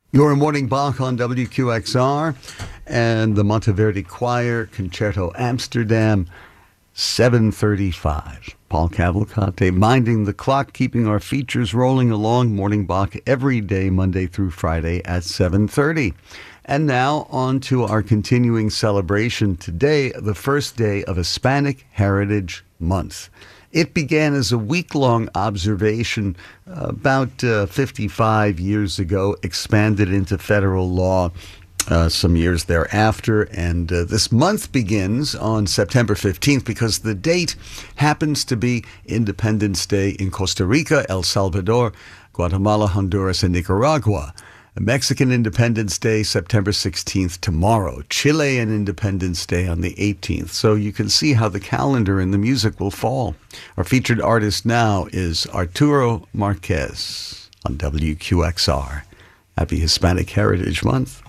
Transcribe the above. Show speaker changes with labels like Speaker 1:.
Speaker 1: Your Morning Bach on WQXR and the Monteverdi Choir, Concerto Amsterdam, 7:35. Paul Cavalcante minding the clock, keeping our features rolling along. Morning Bach every day, Monday through Friday at 7:30. And now on to our continuing celebration today, the first day of Hispanic Heritage Month. It began as a week-long observation about 55 years ago, expanded into federal law some years thereafter. And this month begins on September 15th because the date happens to be Independence Day in Costa Rica, El Salvador, Guatemala, Honduras, and Nicaragua. Mexican Independence Day, September 16th, tomorrow. Chilean Independence Day on the 18th. So you can see how the calendar and the music will fall. Our featured artist now is Arturo Marquez on WQXR. Happy Hispanic Heritage Month.